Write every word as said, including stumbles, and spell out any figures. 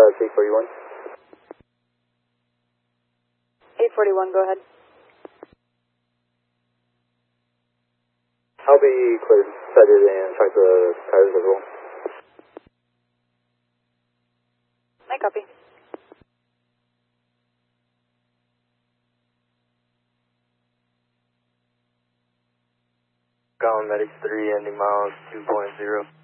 uh, eight forty-one. eight forty-one, go ahead. I'll be cleared, sighted, and check the tires as well. I copy. Golem Medics three, ending miles two point zero.